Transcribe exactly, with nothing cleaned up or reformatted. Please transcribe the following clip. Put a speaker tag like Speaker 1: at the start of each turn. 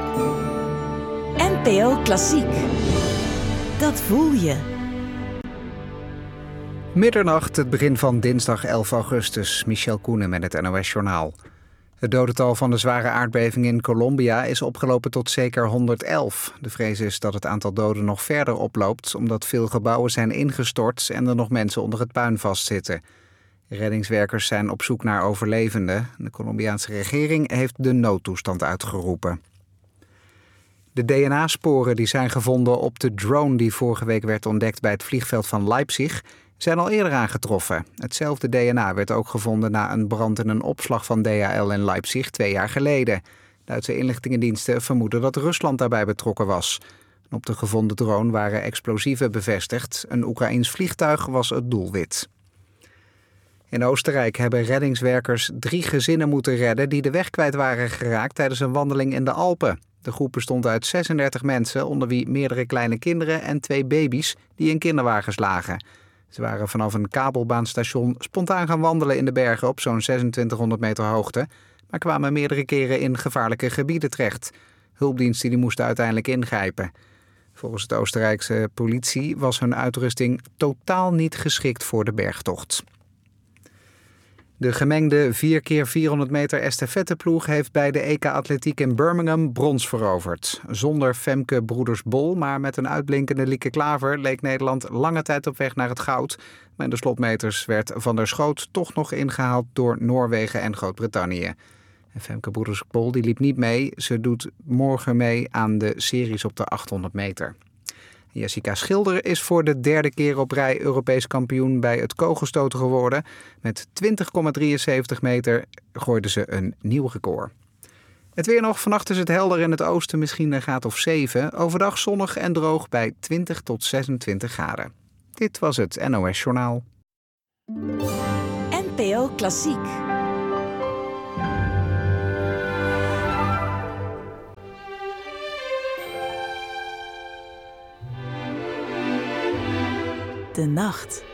Speaker 1: N P O Klassiek. Dat voel je.
Speaker 2: Middernacht, het begin van dinsdag elf augustus. Michel Koenen met het N O S-journaal. Het dodental van de zware aardbeving in Colombia is opgelopen tot zeker honderdelf. De vrees is dat het aantal doden nog verder oploopt, omdat veel gebouwen zijn ingestort en er nog mensen onder het puin vastzitten. Reddingswerkers zijn op zoek naar overlevenden. De Colombiaanse regering heeft de noodtoestand uitgeroepen. De D N A-sporen die zijn gevonden op de drone die vorige week werd ontdekt bij het vliegveld van Leipzig zijn al eerder aangetroffen. Hetzelfde D N A werd ook gevonden na een brand in een opslag van D H L in Leipzig twee jaar geleden. Duitse inlichtingendiensten vermoeden dat Rusland daarbij betrokken was. Op de gevonden drone waren explosieven bevestigd. Een Oekraïens vliegtuig was het doelwit. In Oostenrijk hebben reddingswerkers drie gezinnen moeten redden die de weg kwijt waren geraakt tijdens een wandeling in de Alpen. De groep bestond uit zesendertig mensen, onder wie meerdere kleine kinderen en twee baby's die in kinderwagens lagen. Ze waren vanaf een kabelbaanstation spontaan gaan wandelen in de bergen op zo'n zesentwintighonderd meter hoogte, maar kwamen meerdere keren in gevaarlijke gebieden terecht. Hulpdiensten die moesten uiteindelijk ingrijpen. Volgens de Oostenrijkse politie was hun uitrusting totaal niet geschikt voor de bergtocht. De gemengde vier keer vierhonderd meter estafetteploeg heeft bij de E K Atletiek in Birmingham brons veroverd. Zonder Femke Broeders-Bol, maar met een uitblinkende Lieke Klaver leek Nederland lange tijd op weg naar het goud. Maar in de slotmeters werd Van der Schoot toch nog ingehaald door Noorwegen en Groot-Brittannië. En Femke Broeders-Bol die liep niet mee. Ze doet morgen mee aan de series op de achthonderd meter. Jessica Schilder is voor de derde keer op rij Europees kampioen bij het kogelstoten geworden. Met twintig komma drieënzeventig meter gooide ze een nieuw record. Het weer nog. Vannacht is het helder in het oosten, misschien een graad of zeven. Overdag zonnig en droog bij twintig tot zesentwintig graden. Dit was het N O S-journaal.
Speaker 1: N P O Klassiek. De nacht.